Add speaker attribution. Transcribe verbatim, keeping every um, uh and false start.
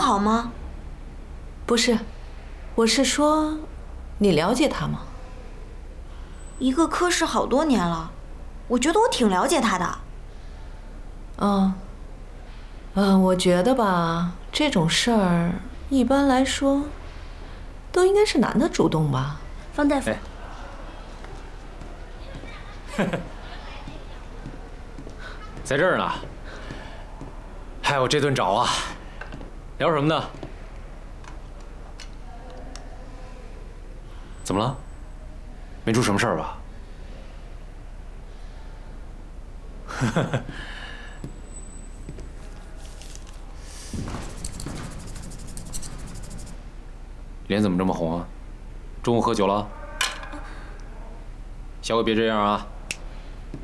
Speaker 1: 好吗？
Speaker 2: 不是，我是说，你了解他吗？
Speaker 1: 一个科室好多年了，我觉得我挺了解他的。
Speaker 2: 嗯，嗯，我觉得吧，这种事儿一般来说，都应该是男的主动吧。
Speaker 1: 方大夫。
Speaker 3: 哎在这儿呢。还有这顿找啊，聊什么呢？怎么了？没出什么事儿吧？脸怎么这么红啊？中午喝酒了？下回别这样啊！